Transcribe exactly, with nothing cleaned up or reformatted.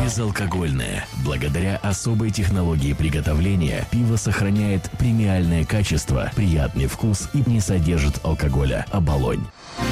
Безалкогольное. Благодаря особой технологии приготовления пиво сохраняет премиальное качество, приятный вкус и не содержит алкоголя. Оболонь.